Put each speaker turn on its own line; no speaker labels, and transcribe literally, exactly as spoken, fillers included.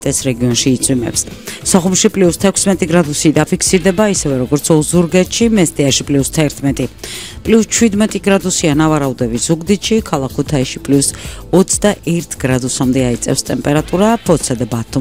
ეს რეგიონში იწვიმებს. სოხუმში პლუს თექვსმეტი გრადუსი დაფიქსირდება, ისევე როგორც ოზურგეთში, მესტიაში პლუს თერთმეტი. პლუს შვიდმეტი გრადუსია ნავარაუდების ზუგდიდში, ქალაქ ქუთაისში პლუს ოცდაერთი გრადუსამდე აიწევს ტემპერატურა, ფოთსა და ბათუმ